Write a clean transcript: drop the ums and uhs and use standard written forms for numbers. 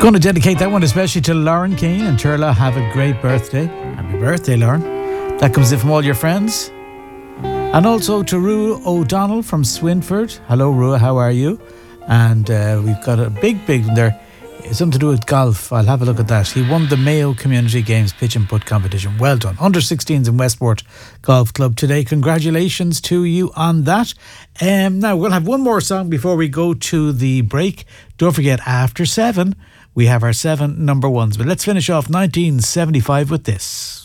Going to dedicate that one especially to Lauren Keane and Turla. Have a great birthday. Happy birthday, Lauren. That comes in from all your friends. And also to Rua O'Donnell from Swinford. Hello, Rua, how are you? And we've got a big one there. It's something to do with golf. I'll have a look at that. He won the Mayo Community Games pitch and putt competition. Well done. Under 16s in Westport Golf Club today. Congratulations to you on that. Now, we'll have one more song before we go to the break. Don't forget, after 7, we have our 7 number ones. But let's finish off 1975 with this.